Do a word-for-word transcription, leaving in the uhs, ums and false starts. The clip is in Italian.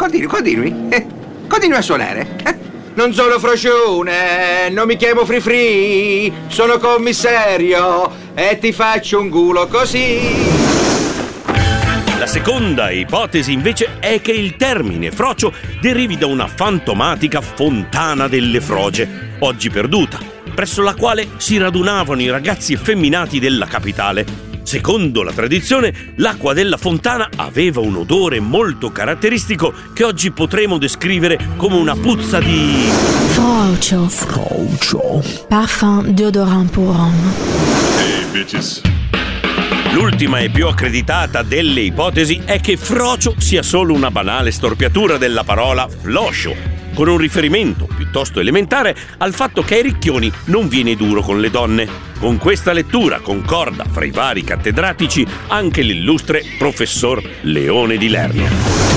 continui, continui. Eh, continui a suonare. Eh. Non sono Frocione, non mi chiamo Free, sono commissario e ti faccio un culo così. La seconda ipotesi invece è che il termine frocio derivi da una fantomatica fontana delle froge, oggi perduta, presso la quale si radunavano i ragazzi effeminati della capitale. Secondo la tradizione, l'acqua della fontana aveva un odore molto caratteristico che oggi potremo descrivere come una puzza di... Frocio. Frocio. Parfum deodorant pour homme. Hey, bitches. L'ultima e più accreditata delle ipotesi è che frocio sia solo una banale storpiatura della parola floscio, con un riferimento piuttosto elementare al fatto che ai ricchioni non viene duro con le donne. Con questa lettura concorda fra i vari cattedratici anche l'illustre professor Leone di Lernia.